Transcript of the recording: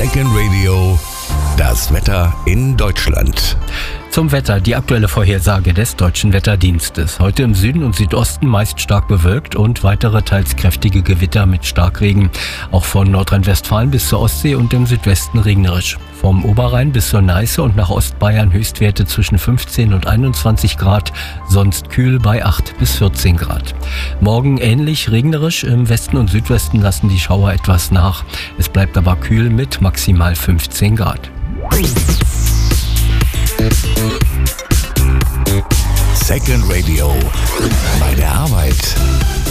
Second Radio, das Wetter in Deutschland. Zum Wetter, die aktuelle Vorhersage des Deutschen Wetterdienstes. Heute im Süden und Südosten meist stark bewölkt und weitere teils kräftige Gewitter mit Starkregen. Auch von Nordrhein-Westfalen bis zur Ostsee und im Südwesten regnerisch. Vom Oberrhein bis zur Neiße und nach Ostbayern Höchstwerte zwischen 15 und 21 Grad, sonst kühl bei 8 bis 14 Grad. Morgen ähnlich regnerisch, im Westen und Südwesten lassen die Schauer etwas nach. Es bleibt aber kühl mit maximal 15 Grad. Second Radio, bei der Arbeit.